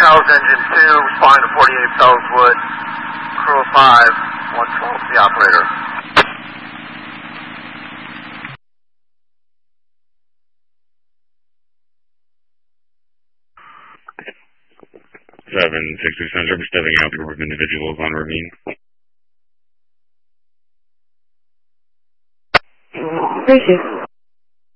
Fells, engine 2, responding to 48 Fellswood, crew of 5, 112, the operator. 766 Center, stepping out the group of individuals on ravine. Appreciate it.